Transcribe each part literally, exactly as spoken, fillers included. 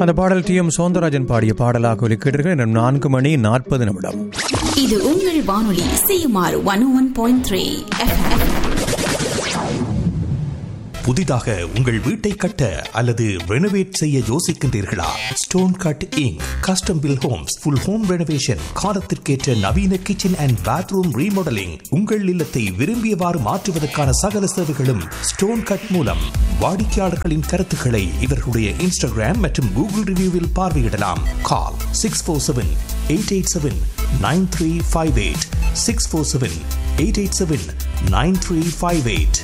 அந்த பாடல் D M Soundararajan பாடிய பாடலாக ஒலிக்கிட்டு இன்னும் நான்கு மணி நாற்பது நிமிடம். இது உங்கள் வானொலி CMR one one point three. புதிதாக உங்கள் வீட்டை கட்ட அல்லது ரெனோவேட் செய்ய யோசிக்கின்றீர்களா? Stone cut ink custom bill Holmes full home renovation, காலத்திற்கேற்ற நவீன கிச்சன் அண்ட் பாத்ரூம் ரீமாடலிங், உங்கள் இல்லத்தை விரும்பியவாறு மாற்றுவதற்கான சகல சேவைகளும் ஸ்டோன் கட் மூலம். வாடிக்கையாளர்களின் கருத்துக்களை இவர்களுடைய இன்ஸ்டாகிராம் மற்றும் கூகுள் ரிவ்யூவில் பார்வையிடலாம். கால் six four seven eight eight seven nine three five eight six four seven eight eight seven nine three five eight.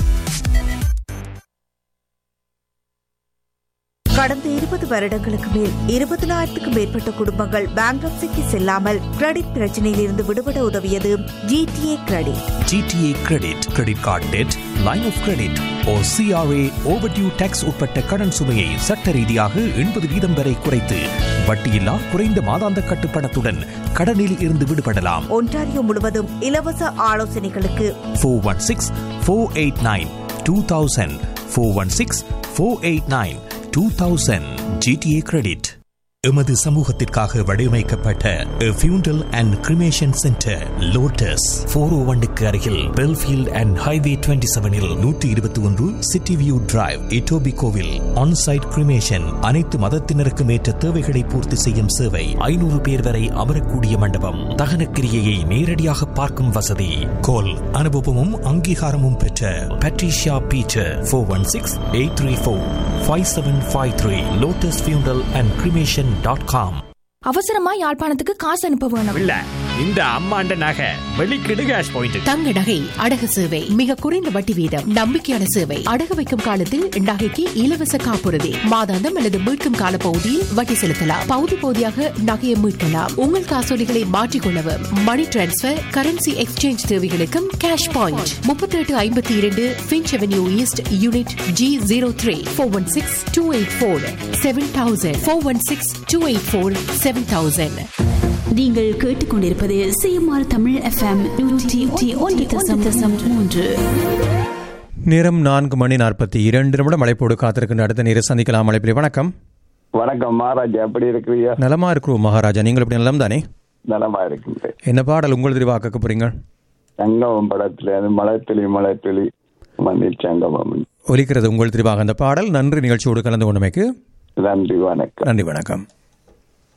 கடந்த இருபது வருடங்களுக்கு மேல் இருபதினாயிரத்துக்கும் மேற்பட்ட குடும்பங்கள் பேங்க்ரப்சிக்கு செல்லாமல் கிரெடிட் பிரச்சனையில் இருந்து விடுபட உதவியது GTA credit. GTA credit credit card dead, line of credit O CRA overdue tax உட்பட்ட கடன் சுமையை சட்ட ரீதியாக எண்பது வீதம் வரை குறைத்து வட்டியில்லா குறைந்த மாதாந்த கட்டுப்பணத்துடன் கடனில் இருந்து விடுபடலாம். ஒன்டாரியோ முழுவதும் இலவச ஆலோசனைகளுக்கு four one six four eight nine two thousand four one six four eight nine two thousand. GTA credit. எமது சமூகத்திற்காக வடிவமைக்கப்பட்ட ஃபியூண்டல் and cremation centre lotus four ஓ ஒன்னுக்கு அருகில் பெல்ஃபீல்ட் அண்ட் ஹைவே டுவெண்ட்டி செவனில் நூற்றி இருபத்தி ஒன்று city view drive, இட்டோபிகோவில் onsite cremation. அனைத்து மதத்தினருக்கும் ஏற்ற தேவைகளை பூர்த்தி செய்யும் சேவை. ஐநூறு பேர் வரை அமரக்கூடிய மண்டபம். தகனக்கிரியையை நேரடியாக பார்க்கும் வசதி. கோல் அனுபவமும் அங்கீகாரமும் பெற்ற Patricia Peter four one six eight three four five seven five three. Lotus ஃபியூண்டல் அண்ட் கிரிமேஷன் டாட் காம். அவசரமா யாழ்ப்பாணத்துக்கு காசு அனுப்ப வேணும். இல்ல, இந்த அம்மாண்ட நகை வெளிக்கிடு கேஷ் பாயிண்ட். தங்க நகை அடகு சேவை மிக குறைந்த வட்டி வீதம், நம்பிக்கையான சேவை. அடகு வைக்கும் காலத்தில் நகைக்கு இலவச காப்புறுதி, மாதாந்தம் அல்லது மீட்கும் கால பகுதியில் வட்டி செலுத்தலாம். பகுதி பகுதியாக நகையை மீட்கலாம். உங்கள் காசோலிகளை மாற்றிக்கொள்ளவும், மணி டிரான்ஸ்பர், கரன்சி எக்ஸ்சேஞ்ச் தேவைகளுக்கும் கேஷ் பாயிண்ட். முப்பத்தி எட்டு ஐம்பத்தி இரண்டு pinch avenue east unit G zero three. Four one six two eight four seven thousand. Four one six two eight four seven thousand. நீங்கள் கேட்டுக்கொண்டிருப்பது சிஎம்ஆர் தமிழ் எஃப்எம் நூற்றி ஒன்று தசம் மூன்று. நேரம் நான்கு மணி நாற்பத்தி இரண்டு நிமிடம். அழைப்போடு காத்திருக்கின்ற அடுத்த நேரம் சந்திக்கலாம். அழைப்பிலே வணக்கம். வணக்கம் மகாராஜா, எப்படி இருக்கிறீங்க? நலமா இருக்கிறோம் மகாராஜா, நீங்கள் எப்படி நலம் தானே? நலமா இருக்கின்றேன். என்ன பாடல் உங்கள் தெரிவாக்க போறீங்க? சங்கமம் படத்துல அது மலைத்துளி மலைத்துளி மண்ணில் சங்கமம் ஒலிக்கிறது உங்கள் தெரிவாக அந்த பாடல். நன்றி நிகழ்ச்சியோடு கலந்து கொண்டமைக்கு. நன்றி, வணக்கம். நன்றி, வணக்கம்.